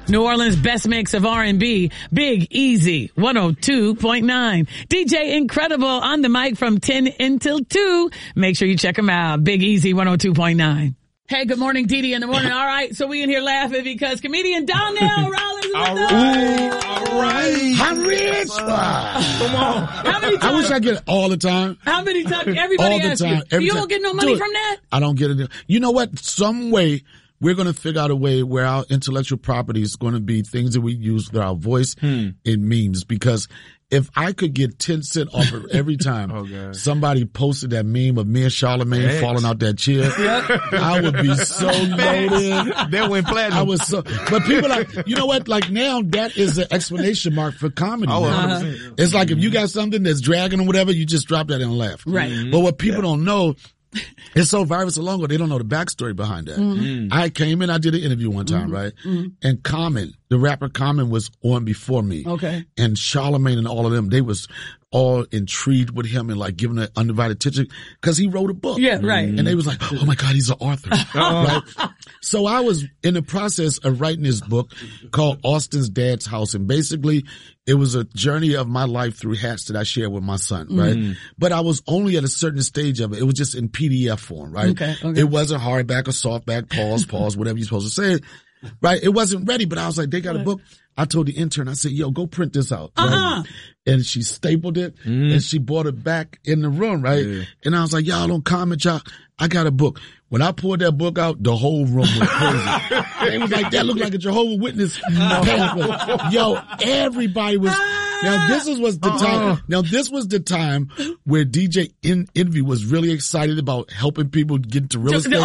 New Orleans' best mix of R&B, Big Easy, 102.9. DJ Incredible on the mic from 10 until 2. Make sure you check him out. Big Easy, 102.9. Hey, good morning, Didi in the morning. All right, so we in here laughing because comedian Donnell Rawlings is with us. All right. I'm rich. Come on. How many times? I wish I get it all the time. How many times? Everybody All the asks time. you. Every You time. don't get no money Do it. from that? I don't get it. You know what? Some way we're going to figure out a way where our intellectual property is going to be things that we use with our voice in memes. Because if I could get 10 cents off of every time somebody posted that meme of me and Charlamagne falling out that chair, I would be so loaded. That went platinum. I was so, but people like, you know what? Like now that is an explanation mark for comedy. Oh, now. 100%. It's like if you got something that's dragging or whatever, you just drop that and laugh. Right. But what people don't know, it's so viral so long ago, they don't know the backstory behind that. I came in, I did an interview one time, right? And Common, the rapper Common was on before me. Okay. And Charlamagne and all of them, they was all intrigued with him and like giving it undivided attention because he wrote a book. Yeah, right. And they was like, oh my God, he's an author. Right? So I was in the process of writing this book called Austin's Dad's House. And basically it was a journey of my life through hats that I shared with my son, right? But I was only at a certain stage of it. It was just in PDF form, right? Okay. It wasn't hardback or softback, pause, whatever you're supposed to say. Right? It wasn't ready, but I was like, they got a book. I told the intern, I said, yo, go print this out. Right? And she stapled it and she brought it back in the room, right? And I was like, y'all don't comment, y'all. I got a book. When I pulled that book out, the whole room went crazy. They was like, that looked like a Jehovah's Witness pamphlet. Yo, everybody was, now this was the time where DJ Envy was really excited about helping people get into real estate.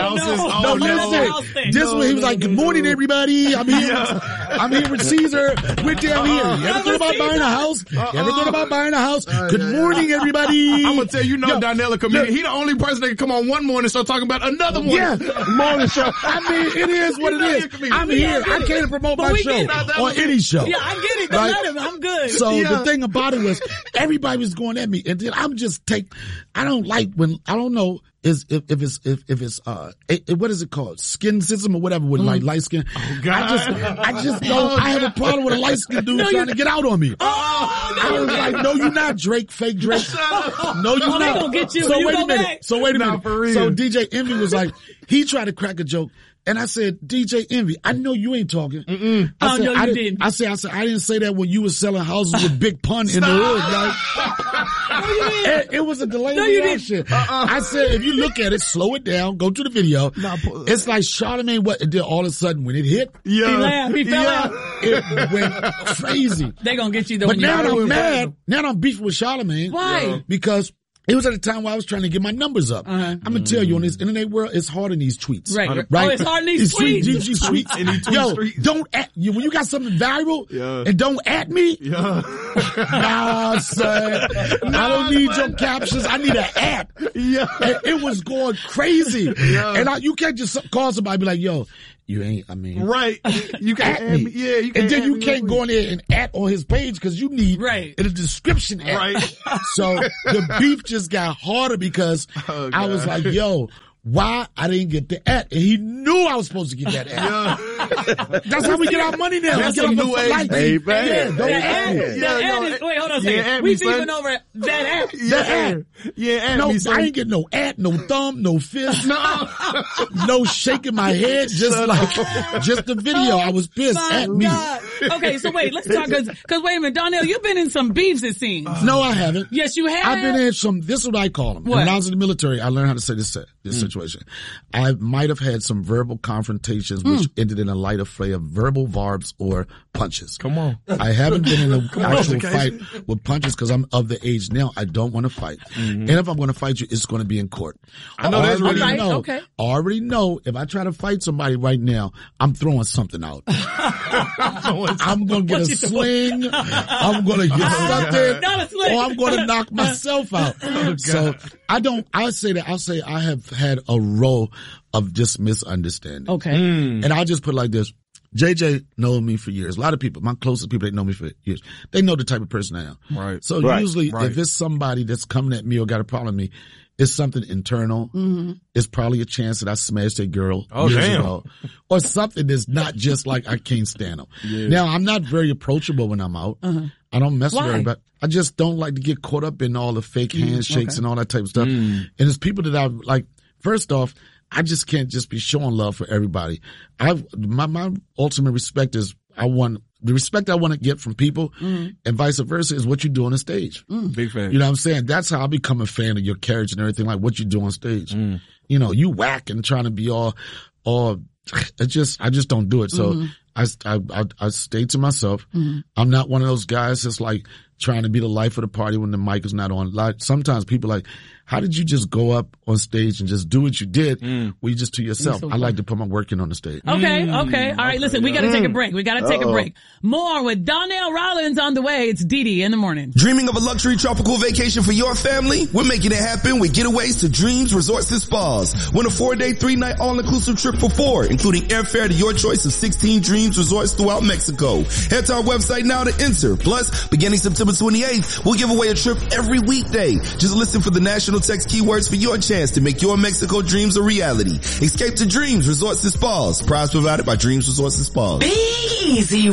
This was, he was like, good morning, everybody. I'm here with Caesar. We're down here. You ever thought about buying a house? Good morning, everybody. I'm going to tell you, Donnell, a comedian. He the only person that can come on one morning and start talking about another one. Yeah, morning show. I mean, it is what it is. I'm here. I can't promote my show on any show. Yeah, I get it. Don't let him. I'm good. So the thing about it was everybody was going at me, and then I'm just I don't like when, I don't know if it's what is it called? Skin system or whatever with like light skin. Oh God. I just don't, I have a problem with a light skin dude trying to get out on me. I was like, no, you're not Drake, fake Drake. No, you're not. They gonna get you So when you wait go a minute. back. So wait a Nah, minute. for real. So DJ Envy was like, he tried to crack a joke. And I said, DJ Envy, I know you ain't talking. I said, no, you didn't. I said, I didn't say that when you was selling houses with Big Pun in the hood, right? It was a delayed reaction. I said, if you look at it, slow it down, go to the video. It's like Charlamagne, what it did all of a sudden when it hit. He laughed. He fell out. It went crazy. They gonna get you though. But now I'm mad. Now I'm beefing with Charlamagne. Why? Because it was at a time where I was trying to get my numbers up. I'm gonna tell you, on this internet world, it's hard in these tweets. Right. Oh, it's hard in these tweets. These tweets. In these tweet Yo, streets. don't at you when you got something valuable and don't at me. Nah, son. I don't need your captions. I need an at. And it was going crazy. And you can't just call somebody and be like, yo, you ain't, right. You can't at me. Yeah, you can't. And then you can't go in there and at on his page because you need in the description at. Right. So the beef just got harder because I was like, yo, why I didn't get the at? And he knew I was supposed to get that at. That's how we get our money now. That's we get a our new age like, thing. Yeah, don't at me. Wait, hold on a second. We beefing over that app. No, I ain't getting no at, no thumb, no fist, no shaking my head, just the video. I was pissed at me. Okay, so wait, let's talk, cause wait a minute, Donnell, you've been in some beefs, it seems. No, I haven't. Yes, you have. I've been in some, this is what I call them. What? When I was in the military, I learned how to say this situation. I might have had some verbal confrontations which ended in a light affray of verbal verbs or punches. Come on. I haven't been in an actual fight with punches because I'm of the age now. I don't want to fight. And if I'm going to fight you, it's going to be in court. I know that's really right. know, Okay. I already know if I try to fight somebody right now, I'm throwing something out. I'm going to get a sling. I'm going to get something. Not a sling. Or I'm going to knock myself out. So I'll say I have had a row of just misunderstanding. Okay. And I'll just put it like this. JJ knows me for years. A lot of people, my closest people, they know me for years. They know the type of person I am. Right. So usually if it's somebody that's coming at me or got a problem with me, it's something internal. Mm-hmm. It's probably a chance that I smashed a girl years ago. Or something that's not just like I can't stand them. Yeah. Now, I'm not very approachable when I'm out. Uh-huh. I don't mess with everybody. I just don't like to get caught up in all the fake handshakes and all that type of stuff. And it's people that I like, first off, I just can't just be showing love for everybody. My ultimate respect is the respect I want to get from people and vice versa is what you do on the stage. Big fan. You know what I'm saying? That's how I become a fan of your character and everything, like what you do on stage. You know, you whack and trying to be all, I just don't do it. So I stay to myself. I'm not one of those guys that's like trying to be the life of the party when the mic is not on. Like sometimes people are like, how did you just go up on stage and just do what you did? Well, you just to yourself. I like to put my work in on the stage. Okay. All right, listen, we got to take a break. More with Donnell Rollins on the way. It's Dee in the morning. Dreaming of a luxury tropical vacation for your family? We're making it happen with Getaways to Dreams Resorts and Spas. Win a 4-day, 3-night all-inclusive trip for 4, including airfare to your choice of 16 Dreams Resorts throughout Mexico. Head to our website now to enter. Plus, beginning September 28th, we'll give away a trip every weekday. Just listen for the national text keywords for your chance to make your Mexico dreams a reality. Escape to Dreams Resorts and Spas. Prize provided by Dreams Resorts and Spas. Big Easy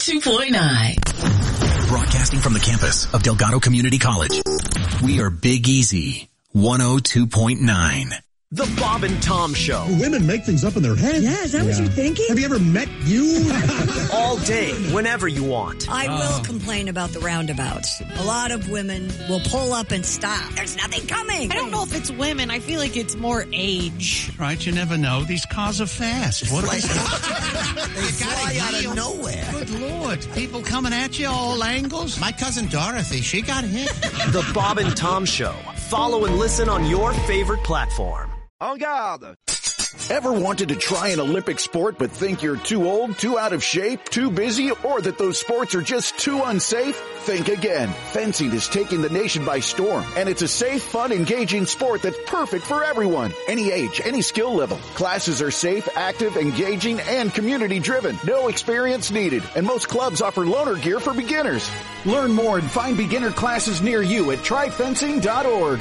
102.9. Broadcasting from the campus of Delgado Community College. We are Big Easy 102.9. The Bob and Tom Show. Women make things up in their heads. Yeah, is that what you're thinking? Have you ever met you? All day, whenever you want. I will complain about the roundabouts. A lot of women will pull up and stop. There's nothing coming. I don't know if it's women. I feel like it's more age. Right, you never know. These cars are fast. What they fly out of nowhere. Good Lord. People coming at you all angles. My cousin Dorothy, she got hit. The Bob and Tom Show. Follow and listen on your favorite platform. En garde! Ever wanted to try an Olympic sport but think you're too old, too out of shape, too busy, or that those sports are just too unsafe? Think again. Fencing is taking the nation by storm, and it's a safe, fun, engaging sport that's perfect for everyone. Any age, any skill level. Classes are safe, active, engaging, and community-driven. No experience needed, and most clubs offer loaner gear for beginners. Learn more and find beginner classes near you at tryfencing.org.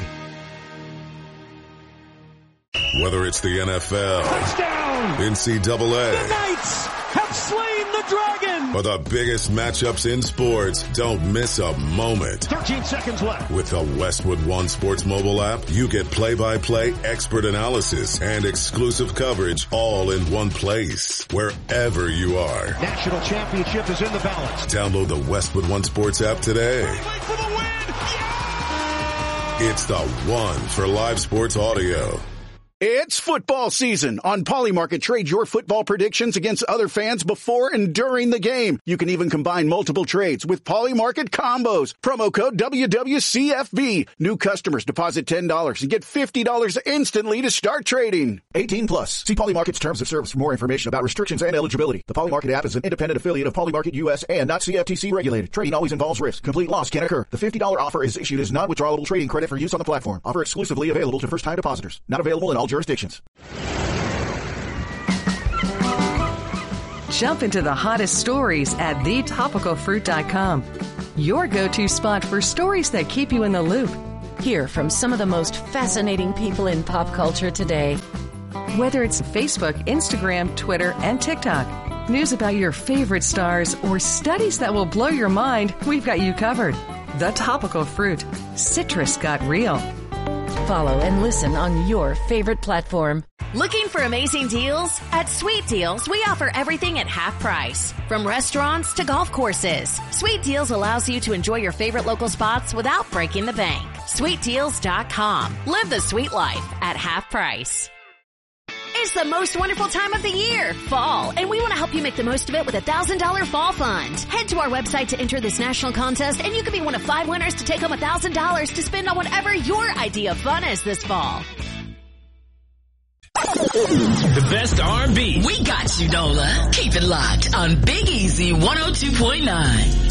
Whether it's the NFL, touchdown, NCAA, the Knights have slain the dragon, or the biggest matchups in sports, don't miss a moment. 13 seconds left. With the Westwood One Sports mobile app, you get play-by-play expert analysis and exclusive coverage all in one place, wherever you are. National championship is in the balance. Download the Westwood One Sports app today. Wait for the win. Yeah! It's the one for live sports audio. It's football season. On Polymarket, trade your football predictions against other fans before and during the game. You can even combine multiple trades with Polymarket combos. Promo code WWCFB. New customers deposit $10 and get $50 instantly to start trading. 18 plus. See Polymarket's terms of service for more information about restrictions and eligibility. The Polymarket app is an independent affiliate of Polymarket US and not CFTC regulated. Trading always involves risk. Complete loss can occur. The $50 offer is issued as non-withdrawable trading credit for use on the platform. Offer exclusively available to first-time depositors. Not available in all jurisdictions. Jump into the hottest stories at thetopicalfruit.com. Your go-to spot for stories that keep you in the loop. Hear from some of the most fascinating people in pop culture today. Whether it's Facebook, Instagram, Twitter, and TikTok, news about your favorite stars, or studies that will blow your mind, we've got you covered. The Topical Fruit. Citrus got real. Follow and listen on your favorite platform. Looking for amazing deals? At Sweet Deals, we offer everything at half price. From restaurants to golf courses. Sweet Deals allows you to enjoy your favorite local spots without breaking the bank. SweetDeals.com. Live the sweet life at half price. It's the most wonderful time of the year, fall, and we want to help you make the most of it with a $1,000 fall fund. Head to our website to enter this national contest, and you could be one of 5 winners to take home $1,000 to spend on whatever your idea of fun is this fall. The best R&B. We got you, Nola. Keep it locked on Big Easy 102.9.